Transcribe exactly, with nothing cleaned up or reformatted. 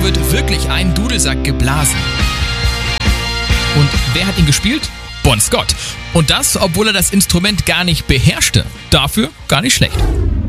wird wirklich ein Dudelsack geblasen. Und wer hat ihn gespielt? Bon Scott. Und das, obwohl er das Instrument gar nicht beherrschte. Dafür gar nicht schlecht.